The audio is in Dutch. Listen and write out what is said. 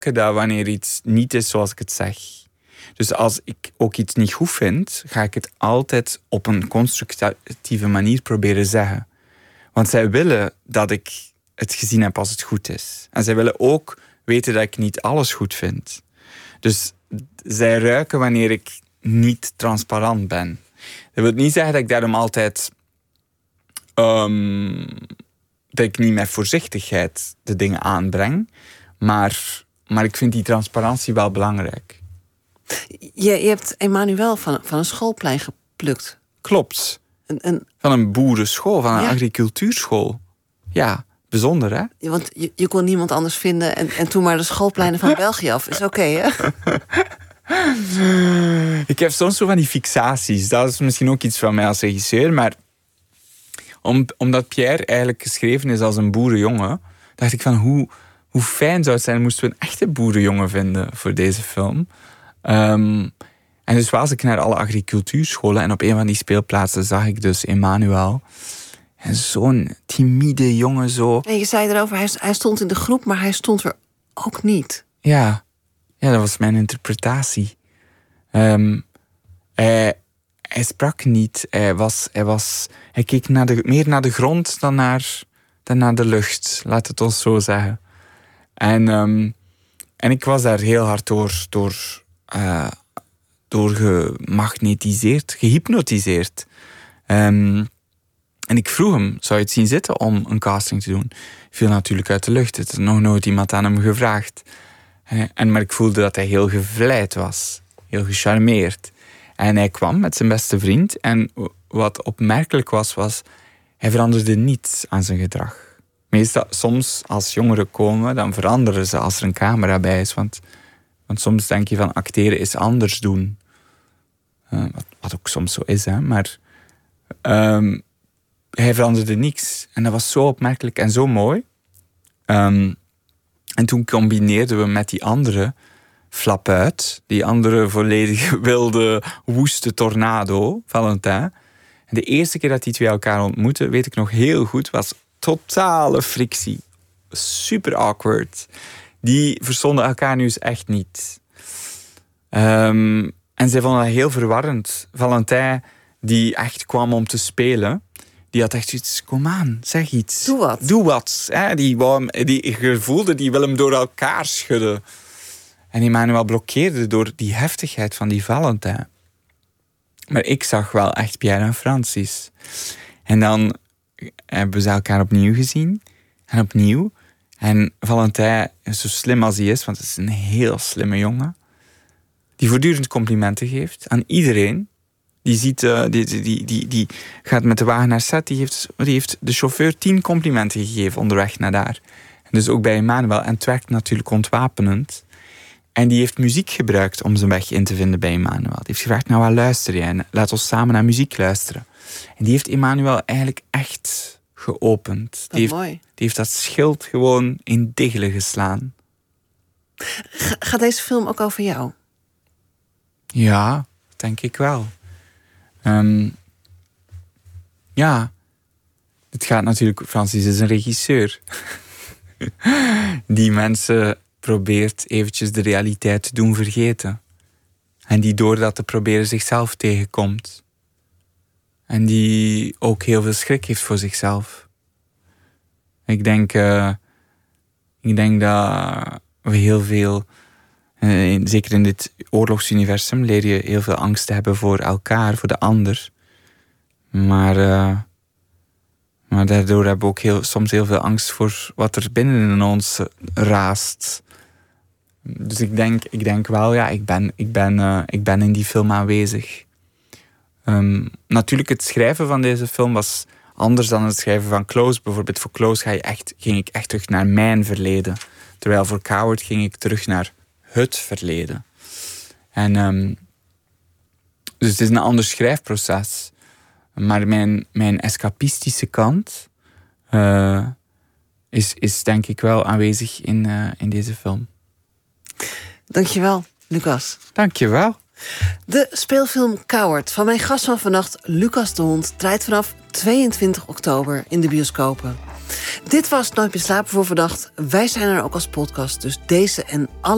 dat wanneer iets niet is zoals ik het zeg. Dus als ik ook iets niet goed vind, ga ik het altijd op een constructieve manier proberen zeggen. Want zij willen dat ik het gezien heb als het goed is. En zij willen ook weten dat ik niet alles goed vind. Dus zij ruiken wanneer ik niet transparant ben. Dat wil niet zeggen dat ik daarom altijd... dat ik niet met voorzichtigheid de dingen aanbreng. Maar ik vind die transparantie wel belangrijk. Je hebt Emmanuel van een schoolplein geplukt. Klopt. Van een boerenschool, van een agricultuurschool. Ja, bijzonder, hè? Want je kon niemand anders vinden en toen maar de schoolpleinen van België af. Is oké, hè? Ik heb soms zo van die fixaties. Dat is misschien ook iets van mij als regisseur. Maar omdat Pierre eigenlijk geschreven is als een boerenjongen, dacht ik van hoe fijn zou het zijn moesten we een echte boerenjongen vinden voor deze film. En dus was ik naar alle agricultuurscholen en op een van die speelplaatsen zag ik dus Emmanuel. En zo'n timide jongen zo. En je zei erover, hij stond in de groep, maar hij stond er ook niet. Ja, dat was mijn interpretatie. Hij sprak niet. Hij keek meer naar de grond dan naar de lucht. Laat het ons zo zeggen. En ik was daar heel hard door gemagnetiseerd, gehypnotiseerd. En ik vroeg hem, zou je het zien zitten om een casting te doen? Viel natuurlijk uit de lucht. Het is nog nooit iemand aan hem gevraagd. Maar ik voelde dat hij heel gevleid was. Heel gecharmeerd. En hij kwam met zijn beste vriend. En wat opmerkelijk was hij veranderde niets aan zijn gedrag. Meestal, soms als jongeren komen, dan veranderen ze als er een camera bij is. Want soms denk je van acteren is anders doen. Wat ook soms zo is, hè. Maar hij veranderde niks. En dat was zo opmerkelijk en zo mooi. En toen combineerden we met die andere flap uit. Die andere volledig wilde, woeste tornado, Valentin. En de eerste keer dat die twee elkaar ontmoetten, weet ik nog heel goed, was totale frictie. Super awkward. Die verstonden elkaar nu eens echt niet. En zij vonden dat heel verwarrend. Valentin, die echt kwam om te spelen, die had echt zoiets, kom aan, zeg iets. Doe wat. Hè? Die gevoelde, die wil hem door elkaar schudden. En Emmanuel blokkeerde door die heftigheid van die Valentin. Maar ik zag wel echt Pierre en Francis. En dan hebben ze elkaar opnieuw gezien. En opnieuw. En Valentin, zo slim als hij is, want het is een heel slimme jongen, die voortdurend complimenten geeft aan iedereen. Die ziet, die gaat met de wagen naar set. Die heeft de chauffeur 10 complimenten gegeven onderweg naar daar. En dus ook bij Emmanuel. En het werkt natuurlijk ontwapenend. En die heeft muziek gebruikt om zijn weg in te vinden bij Emmanuel. Die heeft gevraagd, nou wat luister je? En laat ons samen naar muziek luisteren. En die heeft Emmanuel eigenlijk echt geopend. Die heeft dat schild gewoon in diggelen geslaan. Gaat deze film ook over jou? Ja, denk ik wel. Ja, het gaat natuurlijk... Francis is een regisseur. Die mensen probeert eventjes de realiteit te doen vergeten. En die door dat te proberen zichzelf tegenkomt. En die ook heel veel schrik heeft voor zichzelf. Ik denk dat we heel veel... zeker in dit oorlogsuniversum leer je heel veel angst te hebben voor elkaar, voor de ander. Maar daardoor hebben we ook soms heel veel angst voor wat er binnen in ons raast. Dus ik denk wel, ja, ik ben in die film aanwezig. Natuurlijk, het schrijven van deze film was anders dan het schrijven van Close. Bijvoorbeeld voor Close ging ik echt terug naar mijn verleden. Terwijl voor Coward ging ik terug naar het verleden. En dus het is een ander schrijfproces. Maar mijn escapistische kant is denk ik wel aanwezig in deze film. Dankjewel, Lucas. Dankjewel. De speelfilm Coward van mijn gast van vannacht, Lucas de Hond, draait vanaf 22 oktober in de bioscopen. Dit was Nooit meer slapen voor vannacht. Wij zijn er ook als podcast, dus deze en alle